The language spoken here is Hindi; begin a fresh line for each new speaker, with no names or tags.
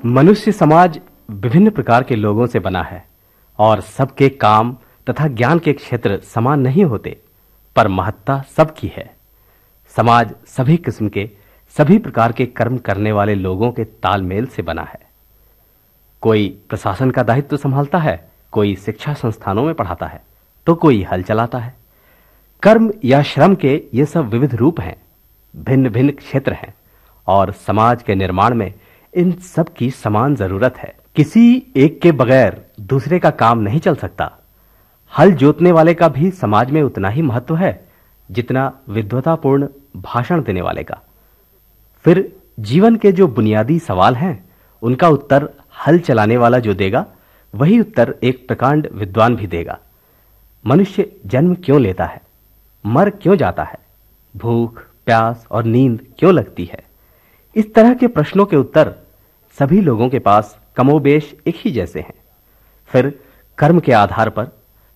मनुष्य समाज विभिन्न प्रकार के लोगों से बना है और सबके काम तथा ज्ञान के क्षेत्र समान नहीं होते, पर महत्ता सबकी है। समाज सभी किस्म के, सभी प्रकार के कर्म करने वाले लोगों के तालमेल से बना है। कोई प्रशासन का दायित्व संभालता है, कोई शिक्षा संस्थानों में पढ़ाता है, तो कोई हल चलाता है। कर्म या श्रम के ये सब विविध रूप हैं, भिन्न भिन्न क्षेत्र हैं और समाज के निर्माण में इन सब की समान जरूरत है। किसी एक के बगैर दूसरे का काम नहीं चल सकता। हल जोतने वाले का भी समाज में उतना ही महत्व है जितना विद्वतापूर्ण भाषण देने वाले का। फिर जीवन के जो बुनियादी सवाल हैं उनका उत्तर हल चलाने वाला जो देगा, वही उत्तर एक प्रकांड विद्वान भी देगा। मनुष्य जन्म क्यों लेता है, मर क्यों जाता है, भूख प्यास और नींद क्यों लगती है, इस तरह के प्रश्नों के उत्तर सभी लोगों के पास कमोबेश एक ही जैसे हैं। फिर कर्म के आधार पर